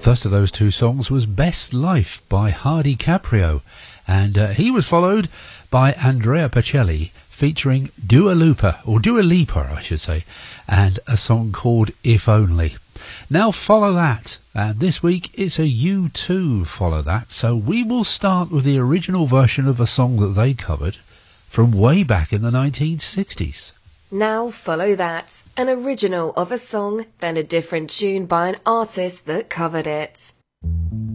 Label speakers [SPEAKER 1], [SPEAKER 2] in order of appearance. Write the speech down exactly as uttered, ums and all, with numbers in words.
[SPEAKER 1] first of those two songs was Best Life by Hardy Caprio, and uh, he was followed by Andrea Bocelli featuring Dua Lipa, or Dua Lipa I should say, and a song called If Only. Now follow that, and this week it's a U two follow that, so we will start with the original version of a song that they covered from way back in the nineteen sixties.
[SPEAKER 2] Now follow that, an original of a song, then a different tune by an artist that covered it.